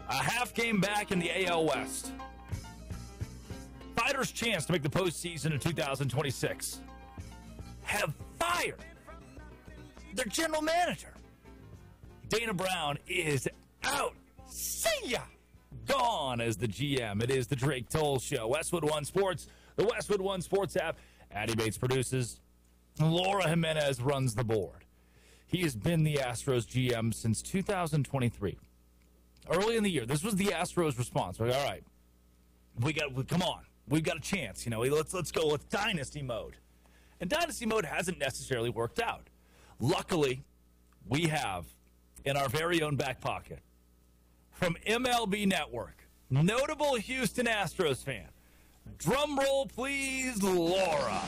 A half game back in the AL West. Fighters' chance to make the postseason in 2026 have fired their general manager. Dana Brown is out. See ya! Gone as the GM. It is the Drake Toll Show. Westwood One Sports, the Westwood One Sports app. Addie Bates produces. Laura Jimenez runs the board. He has been the Astros GM since 2023. Early in the year, this was the Astros' response. We're like, all right, come on. We've got a chance. Let's go with dynasty mode. And dynasty mode hasn't necessarily worked out. Luckily, we have in our very own back pocket from MLB Network, notable Houston Astros fan. Drum roll, please, Laura.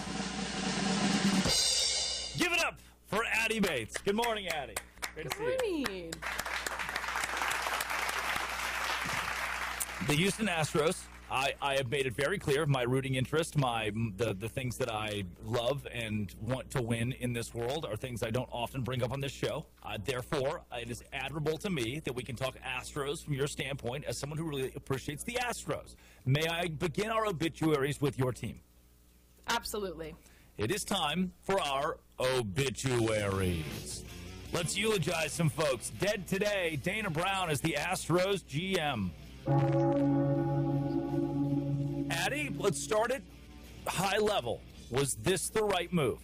Give it up for Addie Bates. Good morning, Addie. Great to see you. Good morning. The Houston Astros, I have made it very clear, my rooting interest, the things that I love and want to win in this world are things I don't often bring up on this show. Therefore, it is admirable to me that we can talk Astros from your standpoint as someone who really appreciates the Astros. May I begin our obituaries with your team? Absolutely. It is time for our obituaries. Let's eulogize some folks. Dead today, Dana Brown is the Astros GM. Addie, let's start it high level. Was this the right move?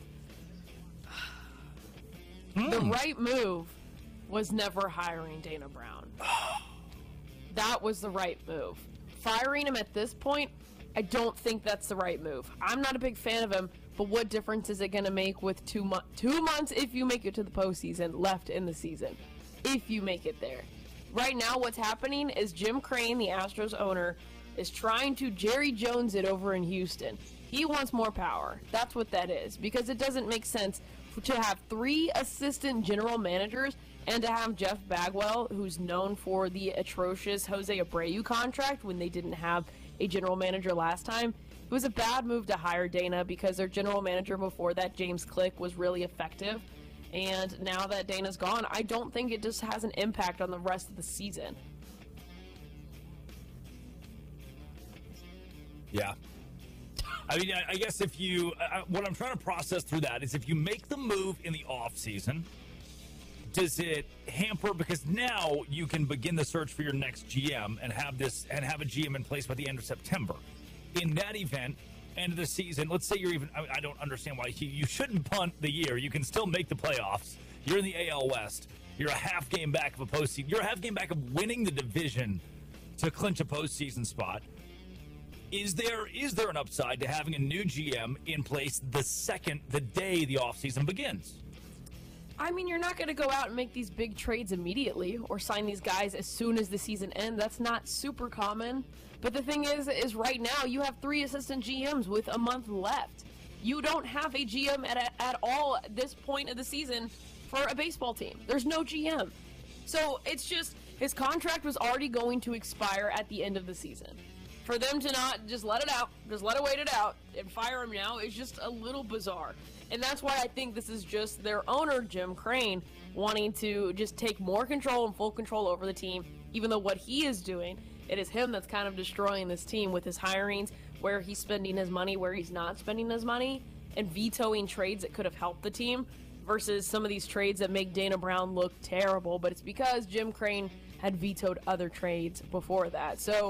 The right move was never hiring Dana Brown. That was the right move. Firing him at this point, I don't think that's the right move. I'm not a big fan of him, but what difference is it going to make with 2 months if you make it to the postseason left in the season? If you make it there. Right now, what's happening is Jim Crane, the Astros owner, is trying to Jerry Jones it over in Houston. He wants more power. That's what that is. Because it doesn't make sense to have 3 assistant general managers and to have Jeff Bagwell, who's known for the atrocious Jose Abreu contract when they didn't have a general manager last time. It was a bad move to hire Dana because their general manager before that, James Click, was really effective. And now that Dana's gone, I don't think it just has an impact on the rest of the season. Yeah. I mean, I guess if you, what I'm trying to process through that is if you make the move in the offseason, does it hamper, because now you can begin the search for your next GM and have a GM in place by the end of September. In that event, end of the season, let's say you're even, I don't understand why you shouldn't punt the year. You can still make the playoffs. You're in the AL West. You're a half game back of a postseason. You're a half game back of winning the division to clinch a postseason spot. Is there an upside to having a new GM in place the day the offseason begins? I mean, you're not going to go out and make these big trades immediately or sign these guys as soon as the season ends. That's not super common. But the thing is right now you have 3 assistant GMs with a month left. You don't have a GM at all at this point of the season for a baseball team. There's no GM. So it's just his contract was already going to expire at the end of the season. For them to not just let it out, just let it wait it out and fire him now is just a little bizarre. And that's why I think this is just their owner, Jim Crane, wanting to just take more control and full control over the team, even though what he is doing, it is him that's kind of destroying this team with his hirings, where he's spending his money, where he's not spending his money, and vetoing trades that could have helped the team versus some of these trades that make Dana Brown look terrible. But it's because Jim Crane had vetoed other trades before that. So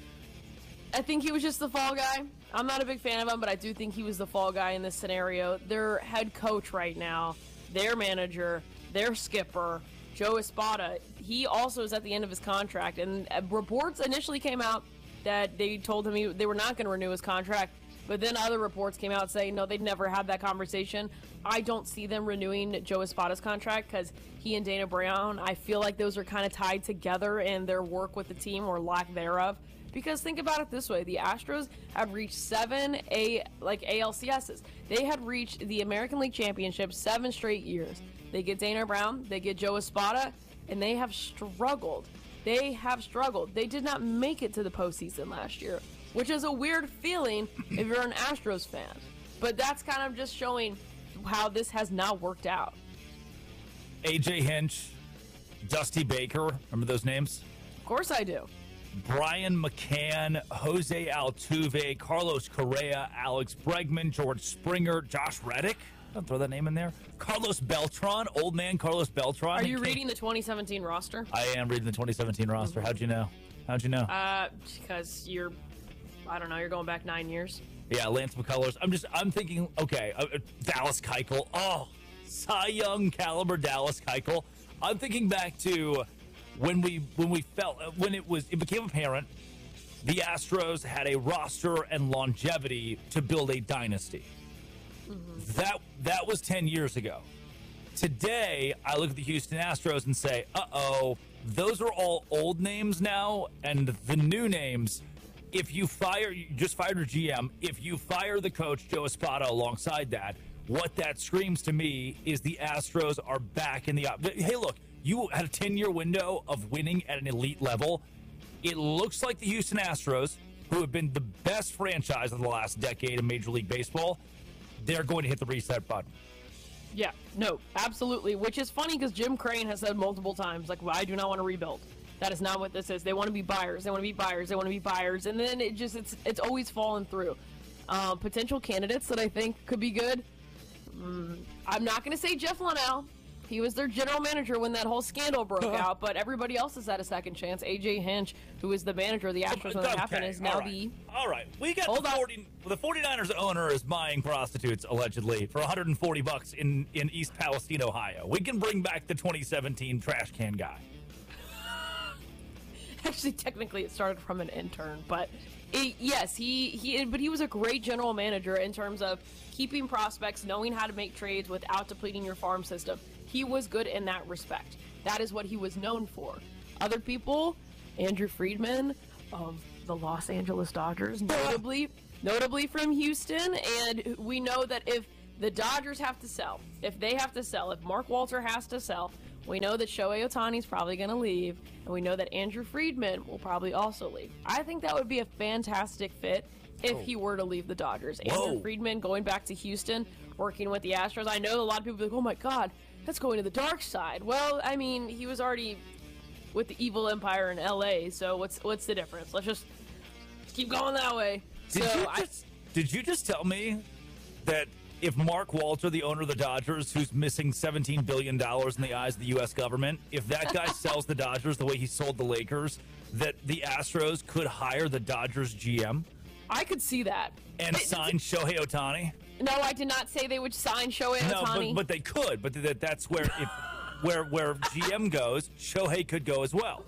I think he was just the fall guy. I'm not a big fan of him, but I do think he was the fall guy in this scenario. Their head coach right now, their manager, their skipper, Joe Espada, he also is at the end of his contract. And reports initially came out that they told him they were not going to renew his contract. But then other reports came out saying, no, they'd never had that conversation. I don't see them renewing Joe Espada's contract because he and Dana Brown, I feel like those are kind of tied together in their work with the team or lack thereof. Because think about it this way, the Astros have reached 7 ALCSs. They had reached the American League Championship 7 straight years. They get Dana Brown, they get Joe Espada, and they have struggled. They did not make it to the postseason last year, which is a weird feeling if you're an Astros fan. But that's kind of just showing how this has not worked out. AJ Hinch, Dusty Baker, remember those names? Of course I do. Brian McCann, Jose Altuve, Carlos Correa, Alex Bregman, George Springer, Josh Reddick. I'll throw that name in there. Carlos Beltran, old man Carlos Beltran. Are you reading the 2017 roster? I am reading the 2017 roster. How'd you know? Because you're going back 9 years. Yeah, Lance McCullers. I'm thinking, okay, Dallas Keuchel. Oh, Cy Young caliber Dallas Keuchel. I'm thinking back to when it became apparent the Astros had a roster and longevity to build a dynasty. Mm-hmm. That was 10 years ago. Today, I look at the Houston Astros and say, uh-oh, those are all old names now, and the new names, you just fired your GM, if you fire the coach, Joe Espada, alongside that, what that screams to me is the Astros are back in the... Hey, look, you had a 10-year window of winning at an elite level. It looks like the Houston Astros, who have been the best franchise of the last decade in Major League Baseball, they're going to hit the reset button. Yeah, no, absolutely. Which is funny because Jim Crane has said multiple times, like, well, I do not want to rebuild. That is not what this is. They want to be buyers. They want to be buyers. They want to be buyers. And then it's always fallen through. Potential candidates that I think could be good. I'm not going to say Jeff Lunell. He was their general manager when that whole scandal broke out, but everybody else has had a second chance. AJ Hinch, who is the manager of the Astros when that happened, is now All right. We got the 49ers owner is buying prostitutes, allegedly, for $140 in East Palestine, Ohio. We can bring back the 2017 trash can guy. Actually, technically, it started from an intern, but yes, he was a great general manager in terms of keeping prospects, knowing how to make trades without depleting your farm system. He was good in that respect. That is what he was known for. Other people, Andrew Friedman of the Los Angeles Dodgers, notably from Houston, and we know that if the Dodgers have to sell, if Mark Walter has to sell, we know that Shohei Ohtani's probably going to leave, and we know that Andrew Friedman will probably also leave. I think that would be a fantastic fit if he were to leave the Dodgers. Andrew Friedman going back to Houston, working with the Astros. I know a lot of people are like, oh my God, that's going to the dark side. Well, I mean, he was already with the evil empire in LA, so what's the difference? Let's just keep going that way. Did you just tell me that if Mark Walter, the owner of the Dodgers, who's missing $17 billion in the eyes of the U.S. government, if that guy sells the Dodgers the way he sold the Lakers, that the Astros could hire the Dodgers GM? I could see that. And sign Shohei Ohtani? No, I did not say they would sign Shohei Ohtani. No, but they could. But that's where where GM goes, Shohei could go as well.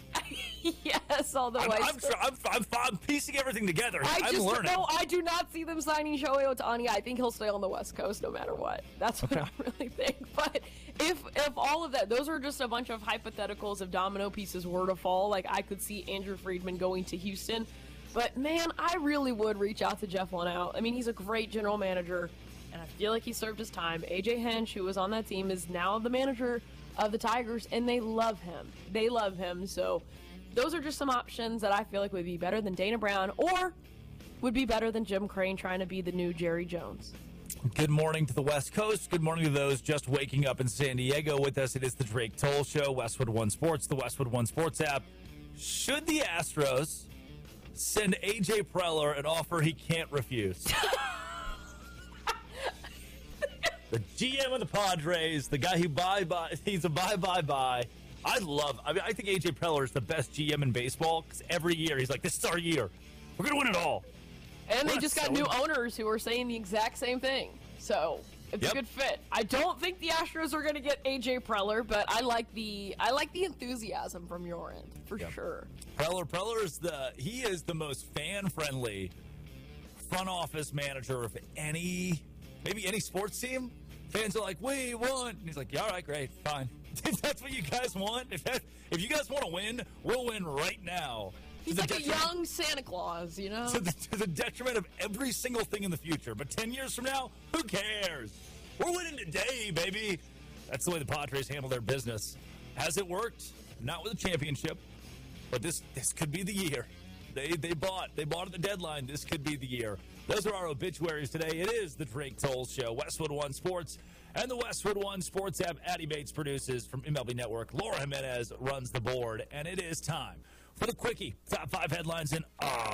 Yes, although I'm piecing everything together. I'm learning. No, I do not see them signing Shohei Ohtani. I think he'll stay on the West Coast no matter what. That's what I really think. But if all of that, those are just a bunch of hypotheticals. If domino pieces were to fall, like I could see Andrew Friedman going to Houston. But man, I really would reach out to Jeff Lunell. I mean, he's a great general manager, and I feel like he served his time. AJ Hinch, who was on that team, is now the manager of the Tigers, and they love him. So those are just some options that I feel like would be better than Dana Brown, or would be better than Jim Crane trying to be the new Jerry Jones. Good morning to the West Coast. Good morning to those just waking up in San Diego with us. It is the Drake Toll Show, Westwood One Sports, the Westwood One Sports app. Should the Astros send A.J. Preller an offer he can't refuse? The GM of the Padres, the guy who he's a buy. I think A.J. Preller is the best GM in baseball because every year he's like, this is our year. We're going to win it all. And they just got new owners who are saying the exact same thing. So it's a good fit. I don't think the Astros are going to get A.J. Preller, but I like the enthusiasm from your end for sure. Preller is the most fan-friendly front office manager of maybe any sports team. Fans are like, we won. And he's like, yeah, all right, great, fine. If that's what you guys want, if you guys want to win, we'll win right now. He's like a young Santa Claus, you know? To the detriment of every single thing in the future. But 10 years from now, who cares? We're winning today, baby. That's the way the Padres handle their business. Has it worked? Not with a championship. But this could be the year. They bought at the deadline. This could be the year. Those are our obituaries today. It is the Drake Toll Show, Westwood One Sports, and the Westwood One Sports app. Addie Bates produces from MLB Network. Laura Jimenez runs the board, and it is time For the Quickie, top 5 headlines in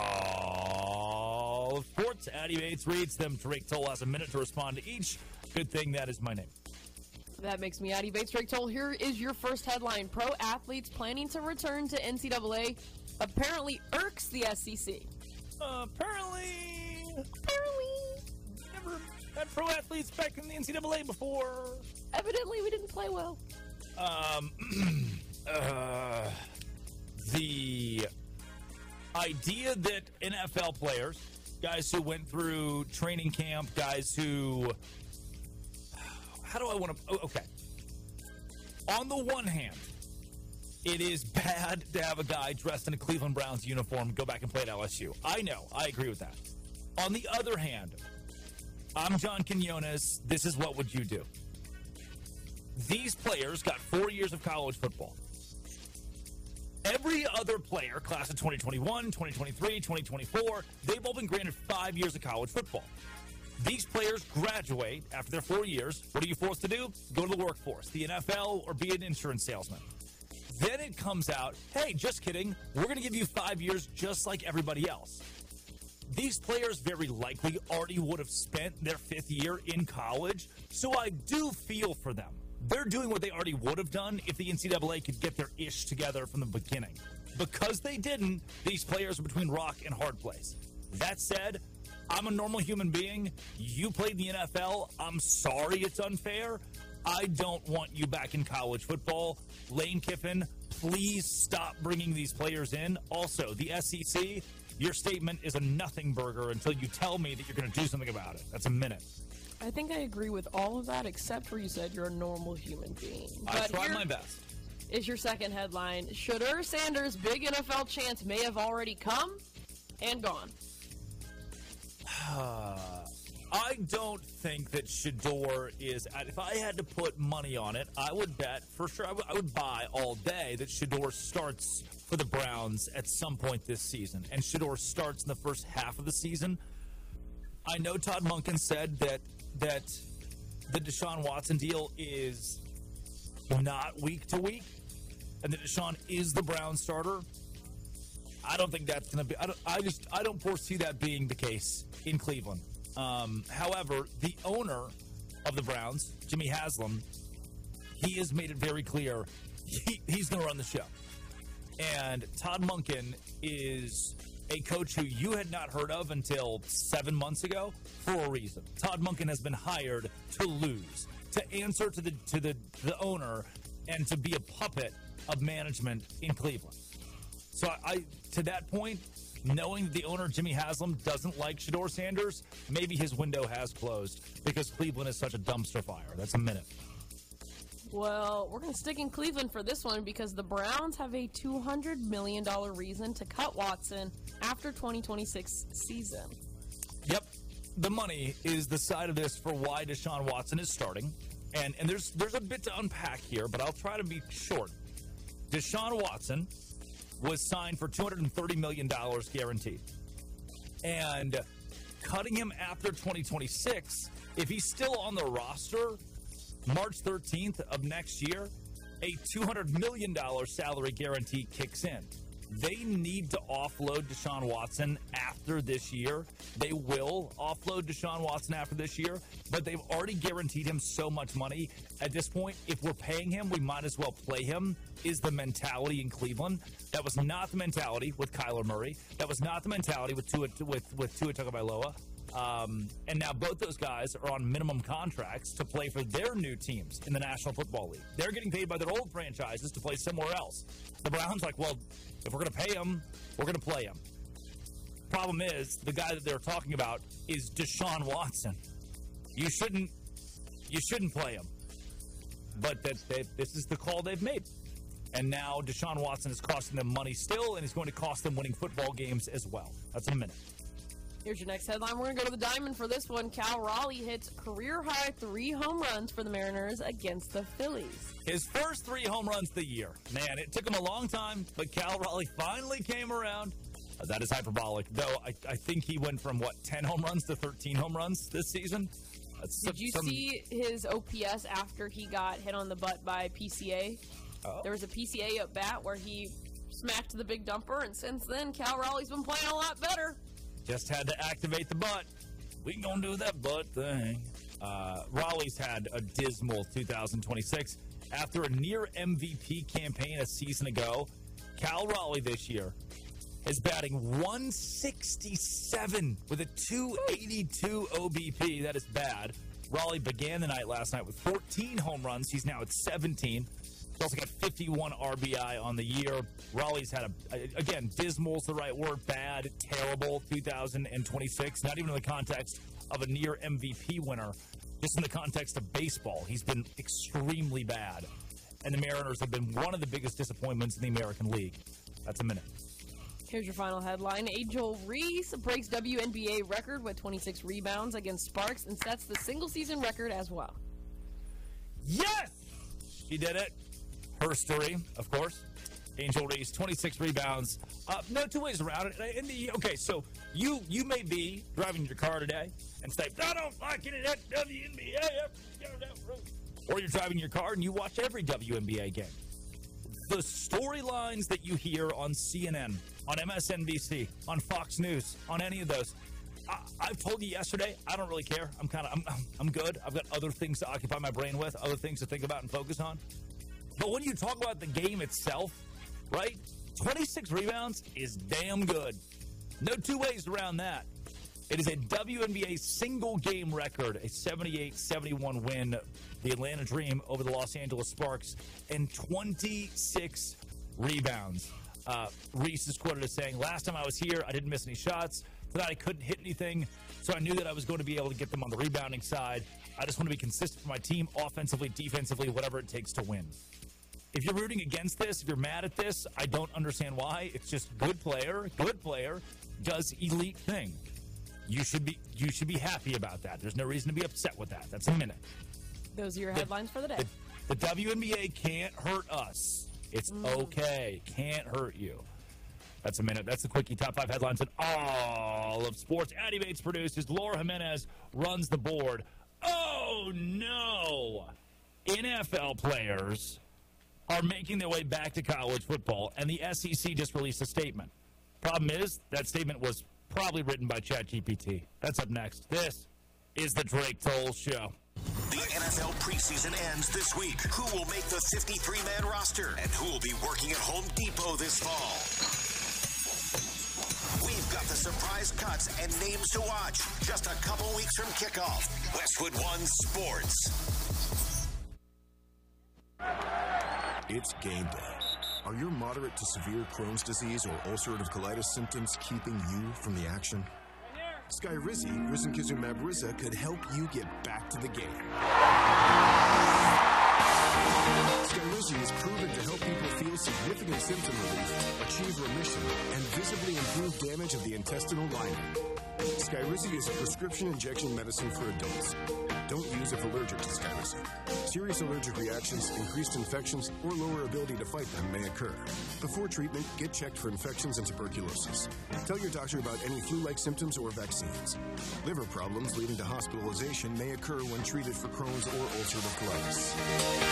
all of sports. Addy Bates reads them. Drake Toll has a minute to respond to each. Good thing that is my name. That makes me Addy Bates. Drake Toll, here is your first headline. Pro athletes planning to return to NCAA apparently irks the SEC. Apparently, never had pro athletes back in the NCAA before. Evidently, we didn't play well. The idea that NFL players, guys who went through training camp, guys who, how do I want to, okay. On the one hand, it is bad to have a guy dressed in a Cleveland Browns uniform go back and play at LSU. I know. I agree with that. On the other hand, I'm John Quinones. This is what would you do? These players got 4 years of college football. Every other player, class of 2021, 2023, 2024, they've all been granted 5 years of college football. These players graduate after their 4 years. What are you forced to do? Go to the workforce, the NFL, or be an insurance salesman. Then it comes out, hey, just kidding, we're going to give you 5 years just like everybody else. These players very likely already would have spent their 5th year in college, so I do feel for them. They're doing what they already would have done if the NCAA could get their ish together from the beginning. Because they didn't, these players are between rock and hard place. That said, I'm a normal human being. You played in the NFL. I'm sorry it's unfair. I don't want you back in college football. Lane Kiffin, please stop bringing these players in. Also, the SEC, your statement is a nothing burger until you tell me that you're going to do something about it. That's a minute. I think I agree with all of that, except where you said you're a normal human being. I tried my best. Is your second headline. Shedeur Sanders' big NFL chance may have already come and gone. I don't think that Shedeur is, if I had to put money on it, I would bet for sure, I would buy all day that Shedeur starts for the Browns at some point this season. And Shedeur starts in the first half of the season. I know Todd Monken said that the Deshaun Watson deal is not week to week, and that Deshaun is the Browns starter. I don't think that's going to be. I don't foresee that being the case in Cleveland. However, the owner of the Browns, Jimmy Haslam, he has made it very clear he's going to run the show. And Todd Monken is a coach who you had not heard of until 7 months ago for a reason. Todd Monken has been hired to lose, to answer to the owner, and to be a puppet of management in Cleveland. So I to that point, knowing that the owner, Jimmy Haslam, doesn't like Shedeur Sanders, maybe his window has closed because Cleveland is such a dumpster fire. That's a minute. Well, we're going to stick in Cleveland for this one because the Browns have a $200 million reason to cut Watson after 2026 season. Yep. The money is the side of this for why Deshaun Watson is starting. And there's a bit to unpack here, but I'll try to be short. Deshaun Watson was signed for $230 million guaranteed. And cutting him after 2026, if he's still on the roster March 13th of next year, a $200 million salary guarantee kicks in. They need to offload Deshaun Watson after this year. They will offload Deshaun Watson after this year, but they've already guaranteed him so much money. At this point, if we're paying him, we might as well play him, is the mentality in Cleveland. That was not the mentality with Kyler Murray. That was not the mentality with Tua Tagovailoa. And now both those guys are on minimum contracts to play for their new teams in the National Football League. They're getting paid by their old franchises to play somewhere else. The Browns like, well, if we're going to pay him, we're going to play him. Problem is, the guy that they're talking about is Deshaun Watson. You shouldn't play him. But this is the call they've made. And now Deshaun Watson is costing them money still, and is going to cost them winning football games as well. That's a minute. Here's your next headline. We're going to go to the diamond for this one. Cal Raleigh hits career-high 3 home runs for the Mariners against the Phillies. His first 3 home runs of the year. Man, it took him a long time, but Cal Raleigh finally came around. That is hyperbolic, though I think he went from, 10 home runs to 13 home runs this season? Did you see his OPS after he got hit on the butt by PCA? Oh. There was a PCA at bat where he smacked the big dumper, and since then, Cal Raleigh's been playing a lot better. Just had to activate the butt. We gonna do that butt thing. Raleigh's had a dismal 2026. After a near MVP campaign a season ago, Cal Raleigh this year is batting .167 with a .282 OBP. That is bad. Raleigh began the night last night with 14 home runs. He's now at 17. He's also got 51 RBI on the year. Raleigh's had again, dismal is the right word, bad, terrible 2026. Not even in the context of a near MVP winner, just in the context of baseball. He's been extremely bad. And the Mariners have been one of the biggest disappointments in the American League. That's a minute. Here's your final headline. Angel Reese breaks WNBA record with 26 rebounds against Sparks and sets the single-season record as well. Yes! She did it. Her story, of course. Angel Reese, 26 rebounds. No two ways around it. Okay, so you may be driving your car today and say, I don't like it at WNBA. Or you're driving your car and you watch every WNBA game. The storylines that you hear on CNN, on MSNBC, on Fox News, on any of those, I've told you yesterday, I don't really care. I'm good. I've got other things to occupy my brain with, other things to think about and focus on. But when you talk about the game itself, right, 26 rebounds is damn good. No two ways around that. It is a WNBA single-game record, a 78-71 win, the Atlanta Dream over the Los Angeles Sparks, and 26 rebounds. Reese is quoted as saying, last time I was here, I didn't miss any shots. Tonight I couldn't hit anything, so I knew that I was going to be able to get them on the rebounding side. I just want to be consistent for my team, offensively, defensively, whatever it takes to win. If you're rooting against this, if you're mad at this, I don't understand why. It's just good player, does elite thing. You should be happy about that. There's no reason to be upset with that. That's a minute. Those are your headlines for the day. The WNBA can't hurt us. It's okay. Can't hurt you. That's a minute. That's the Quickie Top 5 headlines in all of sports. Addy Bates produces. Laura Jimenez runs the board. Oh, no. NFL players are making their way back to college football, and the SEC just released a statement. Problem is, that statement was probably written by ChatGPT. That's up next. This is the Drake Toll Show. The NFL preseason ends this week. Who will make the 53-man roster? And who will be working at Home Depot this fall? We've got the surprise cuts and names to watch. Just a couple weeks from kickoff. Westwood One Sports. It's game day. Are your moderate to severe Crohn's disease or ulcerative colitis symptoms keeping you from the action? Skyrizi, risankizumab Riza, could help you get back to the game. Skyrizi is proven to help people feel significant symptom relief, achieve remission, and visibly improve damage of the intestinal lining. Skyrizi is a prescription injection medicine for adults. Don't use if allergic to Skyrizi. Serious allergic reactions, increased infections, or lower ability to fight them may occur. Before treatment, get checked for infections and tuberculosis. Tell your doctor about any flu-like symptoms or vaccines. Liver problems leading to hospitalization may occur when treated for Crohn's or ulcerative colitis.